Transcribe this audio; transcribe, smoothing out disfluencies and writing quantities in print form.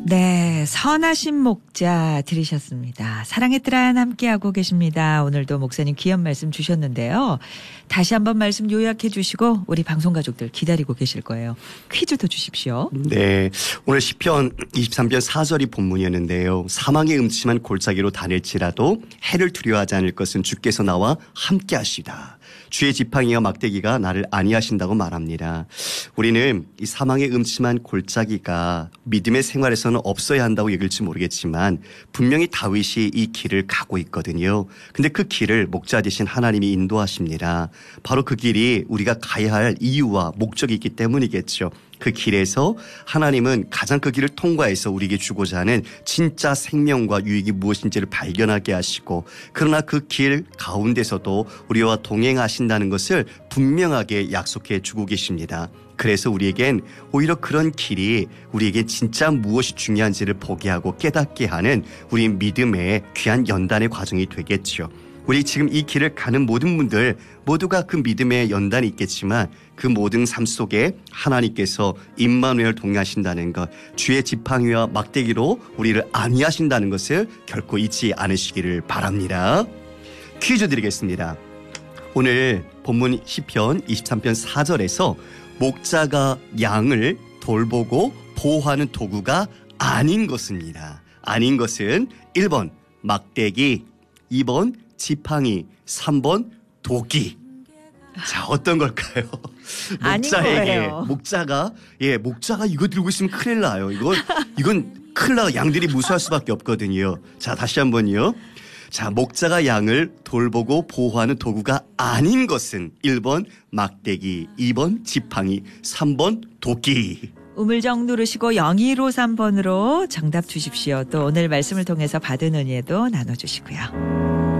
네, 선하신 목자 들으셨습니다. 사랑의 뜰안 함께하고 계십니다. 오늘도 목사님 귀한 말씀 주셨는데요. 다시 한번 말씀 요약해 주시고 우리 방송 가족들 기다리고 계실 거예요. 퀴즈도 주십시오. 네, 오늘 시편 23편 4절이 본문이었는데요. 사망의 음침한 골짜기로 다닐지라도 해를 두려워하지 않을 것은 주께서 나와 함께하시다. 주의 지팡이와 막대기가 나를 안위하신다고 말합니다. 우리는 이 사망의 음침한 골짜기가 믿음의 생활에서는 없어야 한다고 여길지 모르겠지만 분명히 다윗이 이 길을 가고 있거든요. 근데 그 길을 목자 되신 하나님이 인도하십니다. 바로 그 길이 우리가 가야 할 이유와 목적이 있기 때문이겠죠. 그 길에서 하나님은 가장 그 길을 통과해서 우리에게 주고자 하는 진짜 생명과 유익이 무엇인지를 발견하게 하시고, 그러나 그 길 가운데서도 우리와 동행하신다는 것을 분명하게 약속해 주고 계십니다. 그래서 우리에겐 오히려 그런 길이 우리에게 진짜 무엇이 중요한지를 보게 하고 깨닫게 하는 우리 믿음의 귀한 연단의 과정이 되겠죠. 우리 지금 이 길을 가는 모든 분들 모두가 그 믿음의 연단이 있겠지만 그 모든 삶 속에 하나님께서 임마누엘 동행하신다는 것, 주의 지팡이와 막대기로 우리를 안위하신다는 것을 결코 잊지 않으시기를 바랍니다. 퀴즈 드리겠습니다. 오늘 본문 시편 23편 4절에서 목자가 양을 돌보고 보호하는 도구가 아닌 것입니다. 아닌 것은 1번 막대기, 2번 지팡이, 3번 도끼. 자, 어떤 걸까요? 목자가 이거 들고 있으면 큰일 나요. 이건 큰일 나요. 양들이 무수할 수밖에 없거든요. 자, 다시 한번요. 자, 목자가 양을 돌보고 보호하는 도구가 아닌 것은 1번 막대기, 2번 지팡이, 3번 도끼. 우물정 누르시고 0253번으로 정답 주십시오. 또 오늘 말씀을 통해서 받은 은혜도 나눠주시고요.